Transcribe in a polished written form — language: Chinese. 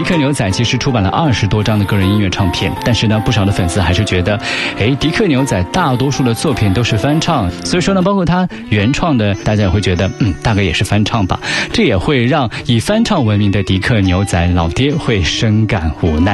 克牛仔其实出版了20多张的个人音乐唱片，但是呢，不少的粉丝还是觉得，迪克牛仔大多数的作品都是翻唱，所以说呢，包括他原创的，大家也会觉得，大概也是翻唱吧。这也会让以翻唱闻名的迪克牛仔老爹会深感无奈。